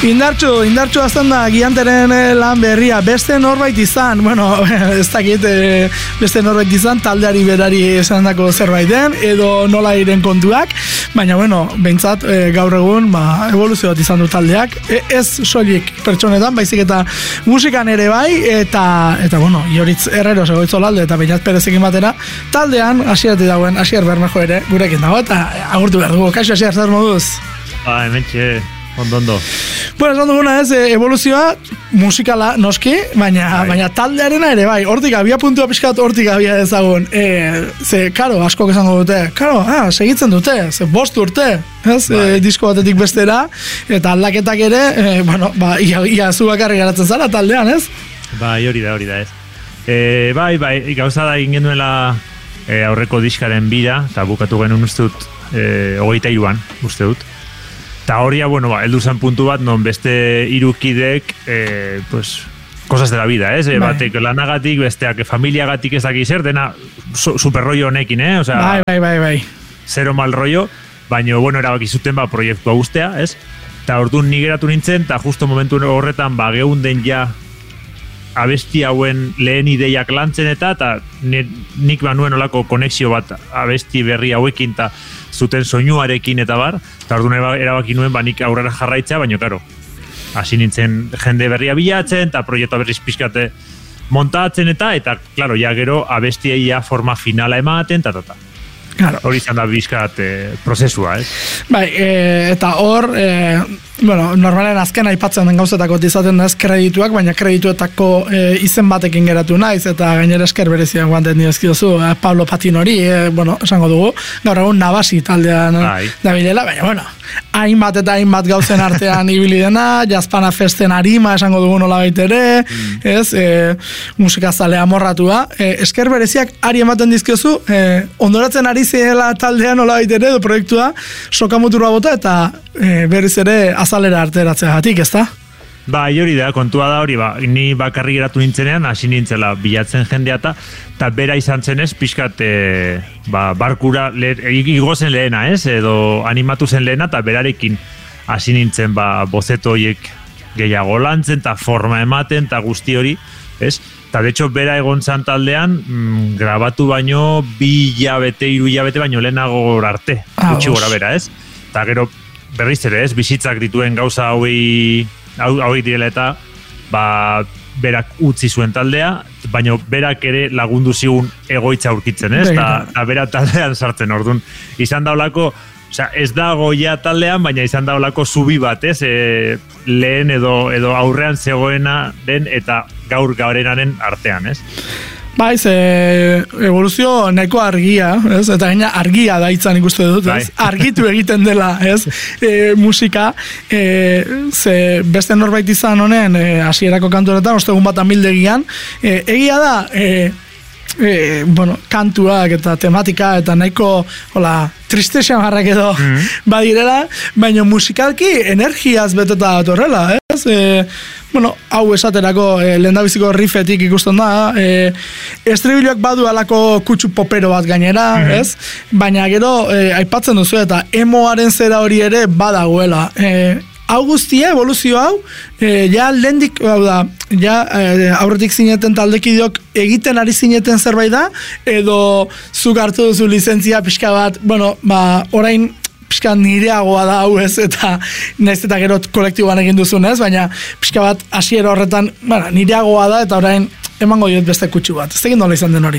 Indartxu azten da Gianteren lan berria, beste norbait izan, bueno, ez dakit beste norbait izan, taldeari berari esan dako zerbaiten, edo nola iren kontuak, baina, bueno, behintzat gaur egun, evoluzio bat izan du taldeak, ez soilik pertsonetan, baizik eta musikan ere bai, eta bueno, Ioritz Herrero Segoitzolalde eta Beñat Perezekin batera, taldean, Asieratik dagoen, Asier Bermejo ere, gurekin dago, eta agurtu behar dugu, kaixo Asier, zer moduz? Hementxe, ondo. Bueno, esan duguna ez, evoluzioa musikala noski, baina taldearena ere bai, hortik abia puntua pixkat, hortik abia ezagun. Karo, askok esango dute, segitzen dute, 5 urte, ez, disko batetik bestera, eta aldaketak ere, ia zu bakarrik garatzen zara taldean, ez? Bai, hori da, ez. Bai, gauza da egin genuela aurreko diskaren bira, eta bukatu genuen uste dut, 23an, uste dut. Eta horia, heldu zen puntu bat, non beste irukidek, cosas de la vida, ez? Batek lanagatik, besteak familiagatik ez dakiz zer, dena super rollo honekin, Osea, bai. Zero mal rollo, baina, erabaki zuten proiektua guztea, ez? Eta orduan ni geratu nintzen, eta justo momentu horretan, geunden ja abesti hauen lehen ideiak lantzen eta nik banuen olako konexio bat abesti berri hauekin eta zuten soinuarekin eta bar, eta orduan erabaki nuen nik aurrera jarraitza, baina karo, hasi nintzen jende berria bilatzen, eta proiektua berriz pixkate montatzen eta klaro, ja gero abestiei forma finala ematen, eta. Claro. Hori izan da bizkat prozesua, ez? Bai, eta hor, normalen azken aipatzen den gauzetako izaten da ez kredituak, baina kredituetako izen batekin geratu naiz, eta gainera esker berezian guanten dizkiozu, Pablo Patinori, esango dugu, gaur egun Nabasi taldean dabilela, baina, hainbat eta hainbat gauzen artean ibili dena, Jazpana Festen arima esango dugu nola baitere, ez, musikazale amorratua, esker bereziak ari ematen dizkiozu, ondoratzen ari zela taldean nola baitere, edo proiektua, sokamuturua bota, eta berriz ere azalera arteratzeagatik, ezta? Bai, hori da, kontua da hori, ni bakarri geratu nintzenean, hasi nintzela bilatzen jendea eta bera izan zenez, pixkat barkura igozen lehena, ez? Edo animatu zen lehena, eta berarekin hasi nintzen bozeto horiek gehiago lantzen, eta forma ematen, eta guzti hori, ez? Eta de hecho, bera egon zan taldean, grabatu baino 2 hilabete, 3 hilabete baino lehenago arte, gutxi gora bera, ez? Eta gero, berriz ere, ez? Bizitzak dituen gauza hauei direla eta berak utzi zuen taldea, baina berak ere lagundu zigun egoitza aurkitzen, ez? Eta bera taldean sartzen, orduan. Izan daulako, ez dago ja taldean, baina izan daulako zubi bat, ez? Lehen edo aurrean zegoena den eta gaur gaurenaren artean, ez? Bai, evoluzio nahiko argia, ez? Eta gaina argia da itzan ikuste dut, ez? Argitu egiten dela, ez? Musika, beste norbait izan honen, hasierako kantuetan, ostegun bat amildegian, egia da, kantuak eta tematika eta nahiko triste xamarrak edo badirela, baina musikalki energiaz beteta datorrela, ez? Hau esaterako lehendabiziko riffetik ikusten da, estribilloak badu alako kutsu popero bat gainera, ez? Baina gero aipatzen duzu eta emoaren zera hori ere badagoela. Hau guztia, evoluzio hau, ja lehendik, aurretik zineten taldekideok egiten ari zineten zerbait da, edo zuk hartu duzu lizentzia pixka bat, orain pixka nireagoa da hau ez, eta naiz eta gero kolektiboan egin duzunez, baina pixka bat hasiera horretan, nireagoa da, eta orain emango diot beste kutsu bat. Ez egin dola izan den hori?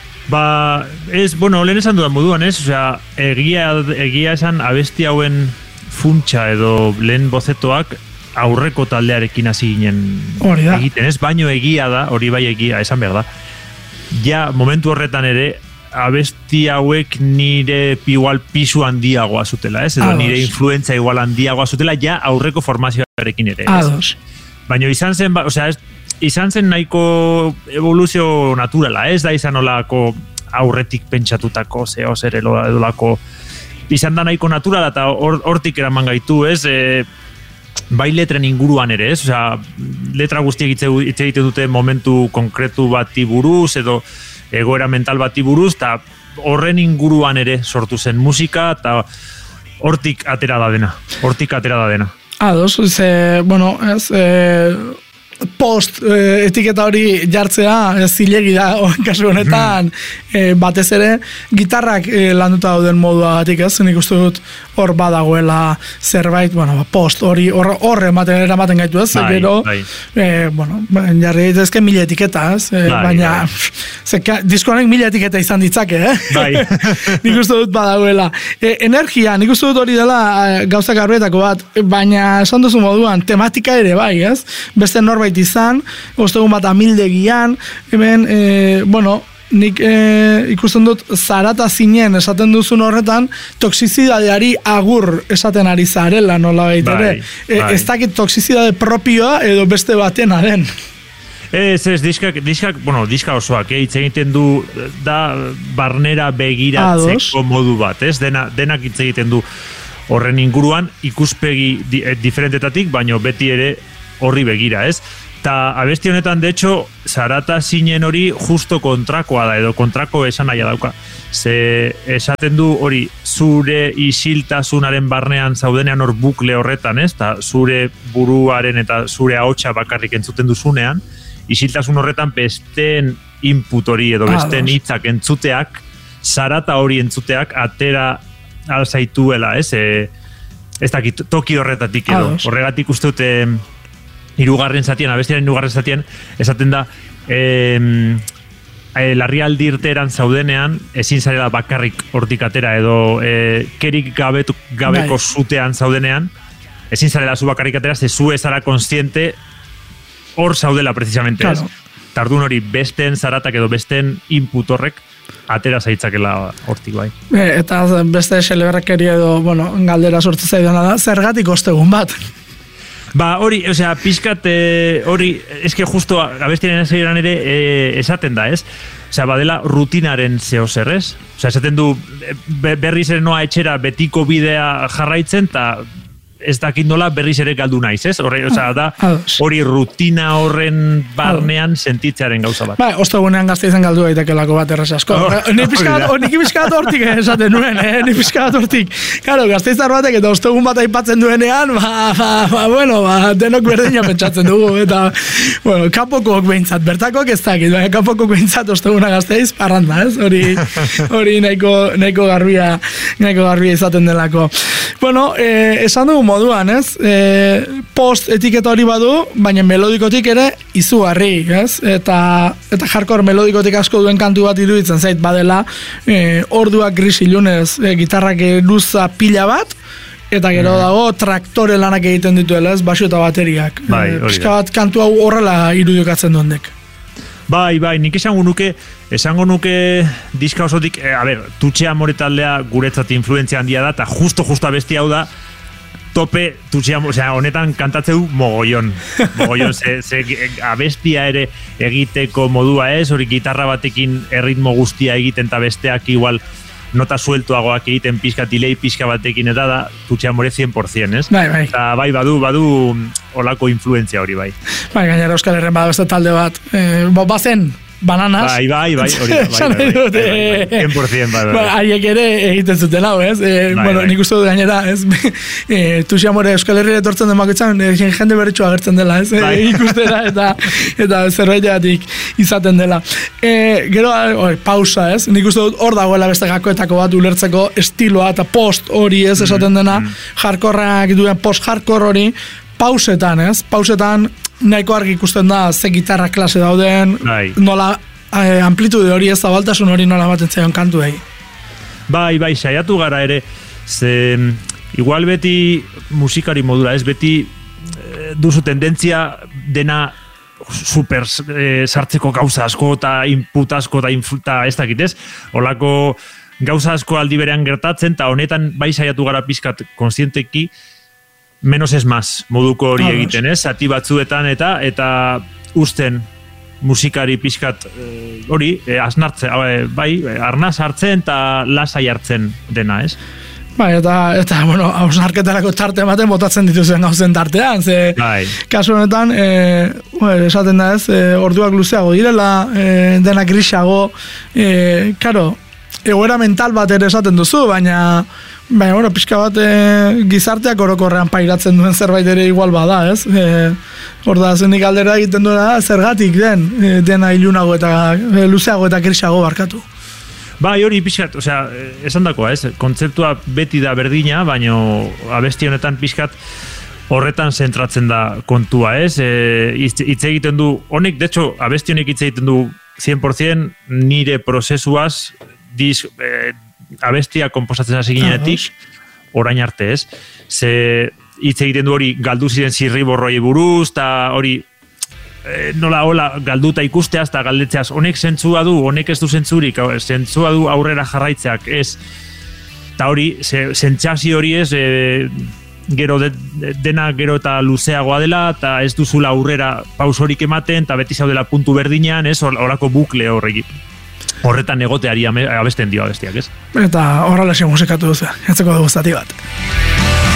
Lehen esan dudan moduan, ez? Osea, egia esan abesti hauen funtsa edo lehen bozetoak aurreko taldearekin hasi ginen egiten, ez? Baino egia da, hori bai egia, esan behar da. Ja, momentu horretan ere, abesti hauek nire igual pisu handiagoa zutela, ez? Edo nire influentza igual handiagoa zutela, ja aurreko formazioarekin ere, ez? Baina izan zen nahiko evoluzio naturala, ez da izan olako aurretik pentsatutako, zer edolako izan da nahiko naturala eta hortik eraman gaitu, ez? Bai letren inguruan ere, ez? Osea, letra guztiek hitz egiten dute momentu konkretu bati buruz edo egoera mental bati buruz, eta horren inguruan ere sortu zen musika eta hortik atera da dena. Ados, bueno, ez, post etiketa hori jartzea zilegi da kasu honetan batez ere gitarrak landuta dauden moduagatik, ez? Nik uste dut hor badagoela zerbait, bueno, post hori hor eramaten gaitu, ez? Gero, bueno, jarri daitezke 1000 etiketa, ez? Baina diskoanek 1000 etiketa izan ditzake, Nik uste dut badagoela. Energia, nik uste dut hori dela gauza garbietako bat, baina esan duzu moduan, tematika ere bai, ez? Beste norbait izan, ostegun bat amildegian, hemen, bueno, nik ikusten dut zarata zinen esaten duzun horretan, toksizidadeari agur esaten ari zarela, nola baitere. Ez dakit toksizidade propioa edo beste batena den. Ez, diska osoak, hitz egiten du da barnera begiratzeko modu bat, ez? Denak hitz egiten du horren inguruan, ikuspegi diferentetatik, baino beti ere horri begira, ez? Ta abesti honetan, de hecho, zarata zinen hori justo kontrakoa da, edo kontrako esan nahi dauka. Ze esaten du hori zure isiltasunaren barnean zaudenean hor bukle horretan, ez? Ta zure buruaren eta zure ahotsa bakarrik entzuten duzunean, isiltasun horretan besteen input hori edo besteen hitzak entzuteak, zarata hori entzuteak atera alzaituela, ez? Ez dakit, toki horretatik edo. Horregatik uste dute abestiaren hirugarren zatien, esaten da, larrialdi irteeran zaudenean, ezin zarela bakarrik hortik atera, edo kerik gabeko zutean zaudenean, ezin zarela zu bakarrik atera, ze zu ezara konstiente hor zaudela, precisamente, ez? Tardun hori, besteen zaratak edo besteen input horrek, atera zaitzakela hortik bai. Eta beste xeleberrakeri edo, bueno, galdera sortu zaidana da, zergatik ostegun bat? Ba, hori, osea, pixkat hori, eske justo abestiaren hasieran ere esaten da, ez? Osea, badela rutinaren zeo zer, ez? Osea, esaten du berriz ere noa etxera betiko bidea jarraitzen, eta ez dakit nola berriz ere galdu naiz, ez? Osea, da, hori rutina horren barnean sentitzearen gauza bat. Ba, ostegunean Gasteizen galdu daitekelako bat erraz asko. Nik pixkat hortik esaten nuen, nik pixkat hortik. Claro, Gasteiztar batek eta ostegun bat aipatzen duenean, bueno, denok berdina pentsatzen dugu, eta, bueno, kapokok behintzat, bertakok ez dakit, kapokok behintzat osteguna Gasteiz, parranda, ez? Hori nahiko garbia izaten delako. Bueno, esan dugu moduan, ez? Post etiketa hori badu, baina melodikotik ere izugarri, ez? Eta hardcore melodikotik asko duen kantu bat iruditzen zait badela, orduak gris ilunez, gitarrak luza pila bat, eta gero dago traktore lanak egiten dituela, ez? Basio eta bateriak. Pixka bat kantu hau horrela irudikatzen duendek. Bai, nik esango nuke diska osotik, Tutxe Amore taldea guretzat influentzia handia da, eta justo abesti hau da, tope Tutxe Amore, honetan kantatzeu mogollon, ze abestia ere egiteko modua ez, hori gitarra batekin erritmo guztia egiten, eta besteak igual nota sueltoagoak egiten pixka batekin, eta da Tutxe Amore 100%, ez? Bai. Eta bai, badu olako influentzia hori, bai. Bai, gainera Euskal Herren bada beste talde bat, bazen Bananas. Bai, hori da, bai. 100%, bai. Haiek ere egiten zuten hau, ez? Bueno, nik uste dut gainera, ez? Tutxe Amore Euskal Herri etortzen demakitzen, jende berritxua agertzen dela, ez? Ikustera eta zerbaitegatik izaten dela. Gero, pausa, ez? Nik uste dut hor dagoela beste gakoetako bat ulertzeko estiloa eta post hori, ez? Esaten dena, hardkorrak duen post-hardcore hori, pausetan, ez? Pausetan nahiko argi ikusten da ze gitarra klase dauden, nola amplitude hori ez zabaltasun hori nola baten zaion kantuei. Bai, saiatu gara ere, ze igual beti musikari modura, ez beti duzu tendentzia dena super sartzeko gauza asko eta input asko eta ez dakit, ez? Olako gauza asko aldi berean gertatzen, eta honetan bai saiatu gara pizkat konstienteki, menos es más, moduko hori egiten, ez? Zati batzuetan eta usten musikari pixkat hori, arnaz hartzen eta lasai hartzen dena, ez? Bai, eta bueno, hausnarketarako tarte ematen botatzen dituzen gauzen tartean, ze kasu honetan, esaten da ez, orduak luzeago direla, dena grisago, karo, egoera mental bat ere esaten duzu, baina bueno, pixka bat gizarteak orokorrean pairatzen duen zerbait ere igual bada, ez? Hor da, zenik aldera egiten duena, zergatik dena ilunago eta luzeago eta krisago barkatu. Bai, hori pixkat, osea, esan dakoa, ez? Kontzeptua beti da berdina, baina abesti honetan pixkat horretan zentratzen da kontua, ez? Hitz egiten du, honek, de hecho, abesti honek hitz egiten du 100% nire prozesuaz abestia komposatzen hasi ginenetik, orain arte, ez? Ze hitz egiten du hori galdu ziren zirriborroi buruz, eta hori nola hola galduta ikusteaz eta galdetzeaz, honek zentzua du, honek ez du zentzurik, zentzua du aurrera jarraitzeak, ez? Eta hori, zentzazio hori ez, gero dena gero eta luzeagoa dela, eta ez duzula aurrera pausorik ematen, eta beti zaudela puntu berdinean, ez? Horako bukle horretan egoteari abesten dio abestiak, ez? Eta horrela musikatu duzu, jatzeko dugu zati bat.